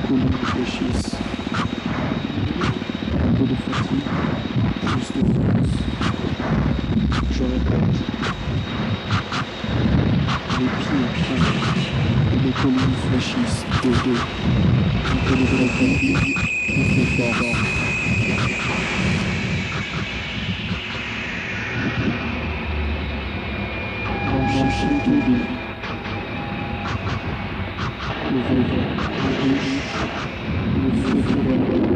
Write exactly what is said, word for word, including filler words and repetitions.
colons réfléchissent. Un peu de fatigue, plus de force. Je répète. Les pieds tremblent. Les colons fléchissent de dos. Un peu de fatigue, plus de force. Blanchit tout bien. Le vent, le riche, le feu